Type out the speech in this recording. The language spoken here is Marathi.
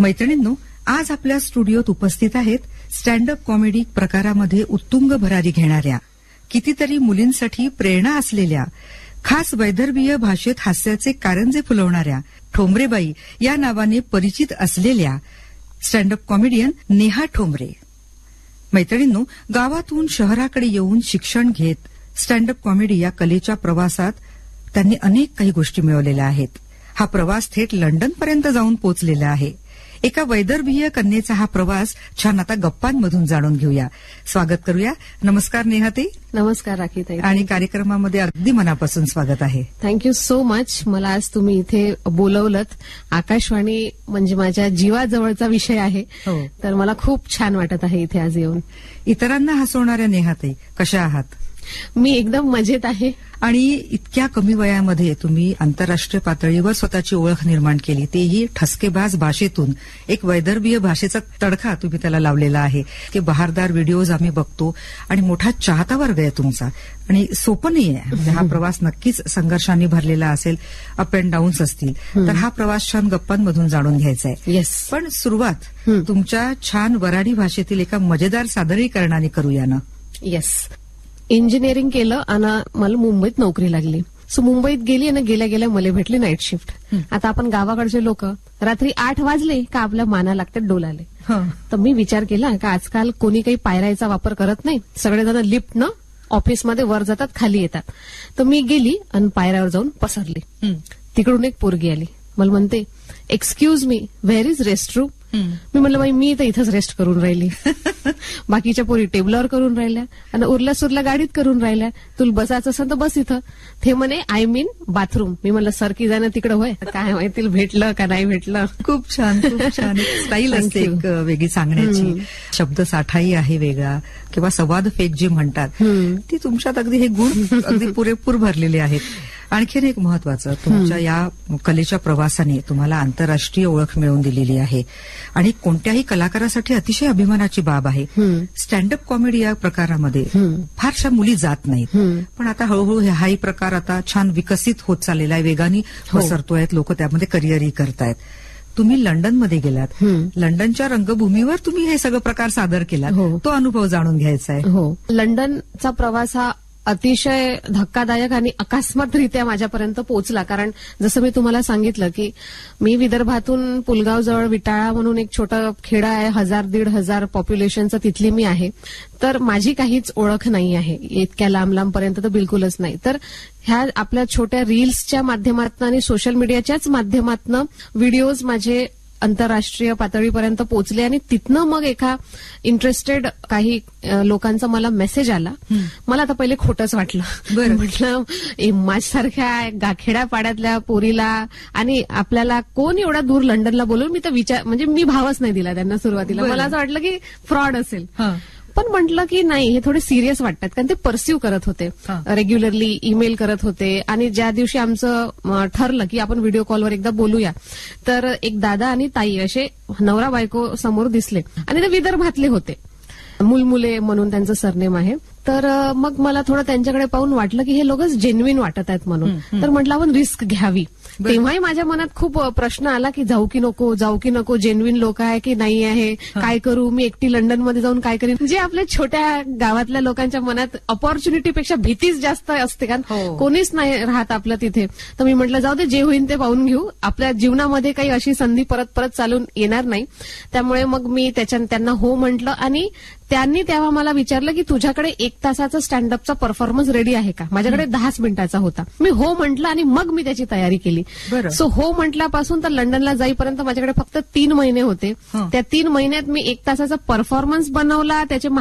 मैत्रिणींनो, आज आपल्या स्टुडिओत उपस्थित आहेत स्टँडअप कॉमेडी प्रकारामध्ये उत्तुंग भरारी घेणाऱ्या, कितीतरी मुलींसाठी प्रेरणा असलेल्या, खास वैदर्भीय भाषेत हास्याचे कारंजे फुलवणाऱ्या ठोंबरेबाई या नावाने परिचित असलेल्या स्टँडअप कॉमेडियन नेहा ठोंबरे. मैत्रिणींनो, गावातून शहराकडे येऊन शिक्षण घेत स्टँडअप कॉमेडी या कलेच्या प्रवासात त्यांनी अनेक काही गोष्टी मिळवलेल्या आहेत. हा प्रवास थेट लंडनपर्यंत जाऊन पोहोचलेला आहे. एका वैदर्भीय कन्येचा हा प्रवास छान आता गप्पांमधून जाणून घेऊया. स्वागत करूया. नमस्कार नेहाताई. नमस्कार राखीताई. आणि कार्यक्रमामध्ये अगदी मनापासून स्वागत आहे. Thank you so much. मला आज तुम्ही इथे बोलवलत. आकाशवाणी म्हणजे माझ्या जीवाजवळचा विषय आहे, तर मला खूप छान वाटत आहे इथे आज येऊन. इतरांना हसवणाऱ्या नेहाताई कशा आहात? मी एकदम मजेत आहे. आणि इतक्या कमी वयामध्ये तुम्ही आंतरराष्ट्रीय पातळीवर स्वतःची ओळख निर्माण केली, तेही ठसकेबाज भाषेतून. एक वैदर्भीय भाषेचा तडका तुम्ही त्याला लावलेला आहे. ते बहारदार व्हिडिओज आम्ही बघतो आणि मोठा चाहता वर्ग आहे तुमचा. आणि सोपं नाही आहे. म्हणजे हा प्रवास नक्कीच संघर्षांनी भरलेला असेल, अप अँड डाऊन्स असतील. तर हा प्रवास छान गप्पांमधून जाणून घ्यायचा आहे. येस. पण सुरुवात तुमच्या छान वऱ्हाडी भाषेतील एका मजेदार सादरीकरणाने करूया ना. येस. इंजिनिअरिंग केलं आणि मला मुंबईत नोकरी लागली. सो मुंबईत गेली आणि गेल्या गेल्या मला भेटली नाईट शिफ्ट. आता आपण गावाकडचे लोक रात्री 8 वाजले का आपल्या माना लागतात डोलाले. तर मी विचार केला का आजकाल कोणी काही पायऱ्याचा वापर करत नाही, सगळेजण लिफ्टनं ऑफिसमध्ये वर जातात, खाली येतात. तर मी गेली आणि पायऱ्यावर जाऊन पसरली. तिकडून एक पोरगी आली, मला म्हणते, excuse me, where is rest room? मी म्हणलं, बाई मी तर इथंच रेस्ट करून राहिली. बाकीच्या पोरी टेबलावर करून राहिल्या आणि उरल्या सुरल्या गाडीत करून राहिल्या. तुला बसायचं असेल तर बस इथं. ते म्हणे आय मीन बाथरूम. मी म्हणलं, सरकी जाणं तिकडं होय, काय माहिती भेटलं का नाही भेटलं. खूप छान, खूप छान. स्टाईल असते एक वेगळी सांगण्याची. शब्द साठाही आहे वेगळा, किंवा संवाद फेक जी म्हणतात ती तुमच्यात अगदी हे गुण अगदी पुरेपूर भरलेले आहेत. आणखीन एक महत्वाचं, तुमच्या या कलेच्या प्रवासाने तुम्हाला आंतरराष्ट्रीय ओळख मिळवून दिलेली आहे आणि कोणत्याही कलाकारासाठी अतिशय अभिमानाची बाब आहे. स्टँडअप कॉमेडी या प्रकारामध्ये फारशा मुली जात नाहीत, पण आता हळूहळू हाही प्रकार आता छान विकसित होत चाललेला आहे, वेगाने पसरतोय, लोक त्यामध्ये करिअरही करतायत. तुम्ही लंडनमध्ये गेलात, लंडनच्या रंगभूमीवर तुम्ही हे सगळं प्रकार सादर केलात, तो अनुभव जाणून घ्यायचा आहे. हो, लंडनचा प्रवास हा अतिशय धक्कादायक आणि अकस्मातरित्या माझ्यापर्यंत पोहोचला. कारण जसं मी तुम्हाला सांगितलं की मी विदर्भातून पुलगावजवळ विटाळा म्हणून एक छोटा खेडा आहे, 1000-1500 पॉप्युलेशनचं, तिथली मी आहे. तर माझी काहीच ओळख नाही आहे इतक्या लांब लांबपर्यंत, तर बिलकुलच नाही. तर ह्या आपल्या छोट्या रील्सच्या माध्यमातून आणि सोशल मीडियाच्याच माध्यमातून व्हिडिओज माझे आंतरराष्ट्रीय पातळीपर्यंत पोहोचले आणि तिथनं मग एका इंटरेस्टेड काही लोकांचा मला मेसेज आला. मला आता पहिले खोटंच वाटलं. म्हटलं, माझ्यासारख्या खेड्यापाड्यातल्या पोरीला आणि आपल्याला कोण एवढा दूर लंडनला बोलून, मी तर म्हणजे मी भावच नाही दिला त्यांना सुरुवातीला. मला असं वाटलं की फ्रॉड असेल. पण म्हटलं की नाही, हे थोडे सिरियस वाटतात, कारण ते परसिव्ह करत होते, रेग्युलरली ईमेल करत होते. आणि ज्या दिवशी आमचं ठरलं की आपण व्हिडिओ कॉलवर एकदा बोलूया, तर एक दादा आणि ताई असे नवरा बायको समोर दिसले आणि ते विदर्भातले होते. मुलमुले म्हणून त्यांचं सरनेम आहे. तर मग मला थोडं त्यांच्याकडे पाहून वाटलं की हे लोकच जेन्युइन वाटत आहेत म्हणून. तर म्हटलं आपण रिस्क घ्यावी. तेव्हाही माझ्या मनात खूप प्रश्न आला की जाऊ की नको, जाऊ की नको, जेन्युइन लोक आहे की नाही आहे, काय करू, मी एकटी लंडनमध्ये जाऊन काय करीन. जे आपल्या छोट्या गावातल्या लोकांच्या मनात ऑपॉर्च्युनिटीपेक्षा भीतीच जास्त असते, कारण कोणीच नाही राहत आपलं तिथे. तर मी म्हटलं जाऊ दे, जे होईल ते पाहून घेऊ. आपल्या जीवनामध्ये काही अशी संधी परत परत चालून येणार नाही. त्यामुळे मग मी त्यांना हो म्हटलं. आणि त्यांनी तेव्हा मला विचारलं की तुझ्याकडे 1 तासाचा स्टँडअपचा परफॉर्मन्स रेडी आहे का? माझ्याकडे 10 मिनिटाचा होता. मी हो म्हटलं आणि मग मी त्याची तयारी केली. सो हो म्हटल्यापासून तर लंडनला जाईपर्यंत माझ्याकडे फक्त 3 महिने होते. त्या 3 महिन्यात मी 1 तासाचा परफॉर्मन्स बनवला, त्याचे